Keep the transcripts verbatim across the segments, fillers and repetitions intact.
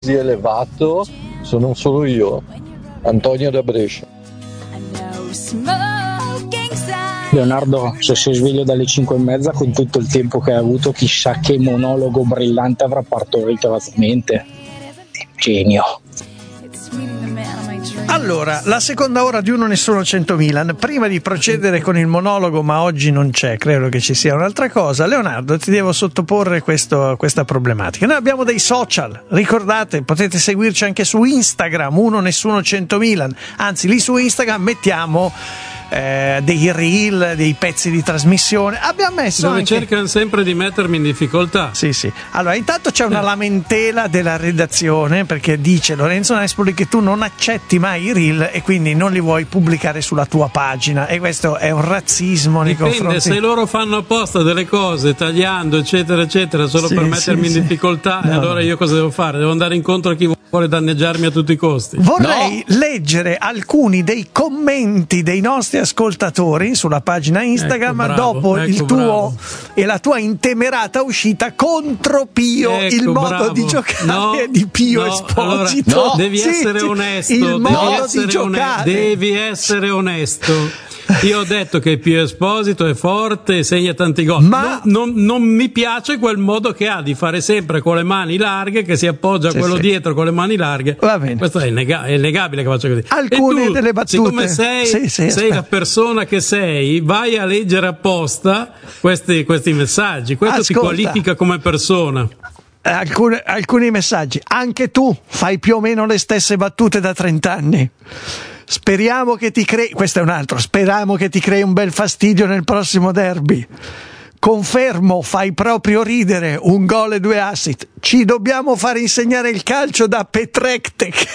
così elevato sono solo io, Antonio da Brescia. Leonardo, se sei sveglio dalle cinque e mezza con tutto il tempo che hai avuto, chissà che monologo brillante avrà partorito la tua mente. Genio. Allora, la seconda ora di Uno Nessuno cento Milan. Prima di procedere con il monologo, ma oggi non c'è, credo che ci sia un'altra cosa. Leonardo, ti devo sottoporre questo, questa problematica. Noi abbiamo dei social, ricordate, potete seguirci anche su Instagram, Uno Nessuno cento Milan. Anzi, lì su Instagram mettiamo Eh, dei reel, dei pezzi di trasmissione. Abbiamo messo dove anche... cercano sempre di mettermi in difficoltà. Sì, sì. Allora, intanto c'è una lamentela della redazione perché dice Lorenzo Nespoli che tu non accetti mai i reel e quindi non li vuoi pubblicare sulla tua pagina, e questo è un razzismo nei Dipende, confronti. se loro fanno apposta delle cose tagliando eccetera eccetera solo Sì, per mettermi sì, in sì. difficoltà, No, e allora no. io cosa devo fare? Devo andare incontro a chi vuole danneggiarmi a tutti i costi. Vorrei leggere alcuni dei commenti dei nostri ascoltatori sulla pagina Instagram, Ecco, bravo, dopo ecco, il tuo bravo. e la tua intemerata uscita contro Pio, Ecco, il modo bravo. di giocare No, di Pio no, Esposito. allora, no, devi Sì, essere sì, onesto, il devi modo essere di giocare. one- devi essere onesto. Io ho detto che Pio Esposito è forte e segna tanti gol, Ma- non, non, non mi piace quel modo che ha di fare sempre con le mani larghe, che si appoggia a Sì, quello sì. dietro con le mani larghe. Va bene. Questo è, innega- è innegabile che faccia così. Alcune E tu, delle battute. siccome sei, Sì, sì, sei aspetta. la persona che sei, vai a leggere apposta questi, questi messaggi. Questo ti Ascolta. qualifica come persona. Eh, alcune- alcuni messaggi. Anche tu fai più o meno le stesse battute da trent'anni. Speriamo che ti crei, questo è un altro, speriamo che ti crei un bel fastidio nel prossimo derby. Confermo, fai proprio ridere, un gol e due assist. Ci dobbiamo fare insegnare il calcio da Petrektek.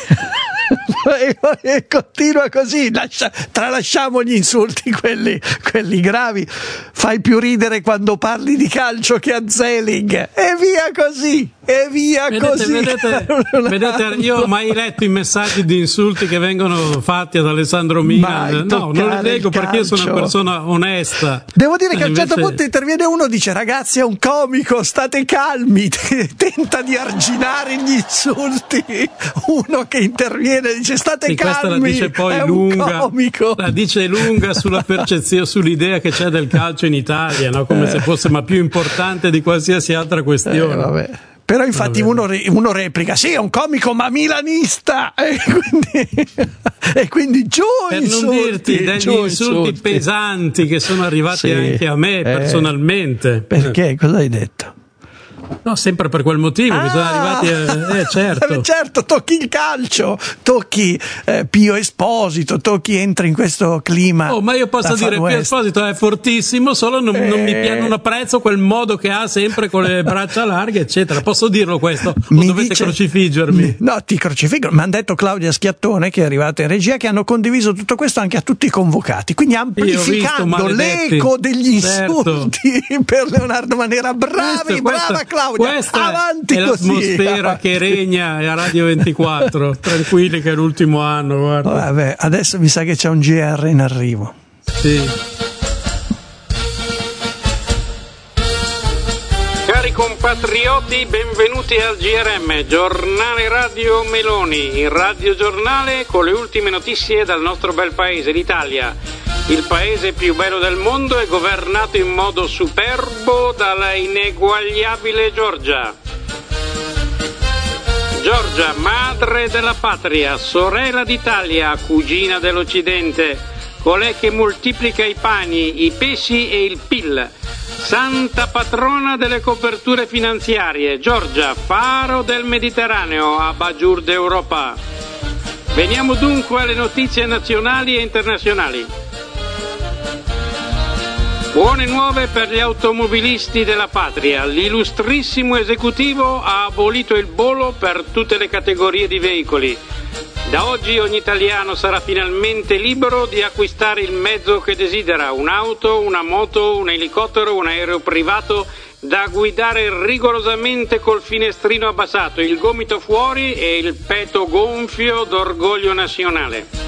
E, e continua così, lascia, tralasciamo gli insulti, quelli, quelli gravi. Fai più ridere quando parli di calcio che a Zelig. E via così, e via Vedete, così. vedete, vedete, io ho mai letto i messaggi di insulti che vengono fatti ad Alessandro Mai Milan. No, non toccare li leggo il perché io sono una calcio. persona onesta. Devo dire che a un certo Invece- punto interviene uno e dice: ragazzi, è un comico, state calmi. Tenta di arginare gli insulti. Uno che interviene e dice: state Sì, questa la calmi, dice poi è un lunga, comico. la dice lunga sulla percezione, sull'idea che c'è del calcio in Italia, no? Come se fosse ma più importante di qualsiasi altra questione. Eh, vabbè. Però infatti Vabbè. uno, re- uno replica: sì, è un comico ma milanista. E quindi, e quindi giù Per insulti, non dirti degli giù insulti pesanti che sono arrivati Sì, anche a me eh, personalmente. Perché? Cosa hai detto? No, sempre per quel motivo che sono arrivati a... eh, certo. Eh, certo, tocchi il calcio, tocchi eh, Pio Esposito, tocchi, entri in questo clima. Oh, ma io posso da dire Far Pio West. Esposito è fortissimo, solo non, Eh. non mi piace, non apprezzo quel modo che ha sempre con le braccia larghe, eccetera. Posso dirlo questo? O Mi dovete dice- crocifiggermi? No, ti crocifiggo. Mi hanno detto Claudia Schiattone, che è arrivata in regia, che hanno condiviso tutto questo anche a tutti i convocati, quindi amplificando maledetti. l'eco degli Certo. insulti per Leonardo Manera. Bravi, Questa- brava questa- Claudia, questa avanti è così. l'atmosfera avanti. che regna a Radio ventiquattro. Tranquilli che è l'ultimo anno, guarda. Vabbè, adesso mi sa che c'è un G R in arrivo. Sì. Cari compatrioti, benvenuti al G R M, giornale Radio Meloni, il radio giornale con le ultime notizie dal nostro bel paese, l'Italia. Il paese più bello del mondo è governato in modo superbo dalla ineguagliabile Giorgia. Giorgia, madre della patria, sorella d'Italia, cugina dell'Occidente, colei che moltiplica i pani, i pesci e il P I L. Santa patrona delle coperture finanziarie, Giorgia, faro del Mediterraneo, Abajur d'Europa. Veniamo dunque alle notizie nazionali e internazionali. Buone nuove per gli automobilisti della patria. L'illustrissimo esecutivo ha abolito il bollo per tutte le categorie di veicoli. Da oggi ogni italiano sarà finalmente libero di acquistare il mezzo che desidera, un'auto, una moto, un elicottero, un aereo privato, da guidare rigorosamente col finestrino abbassato, il gomito fuori e il petto gonfio d'orgoglio nazionale.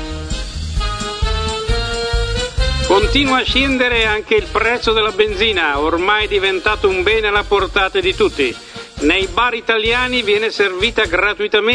Continua a scendere anche il prezzo della benzina, ormai è diventato un bene alla portata di tutti. Nei bar italiani viene servita gratuitamente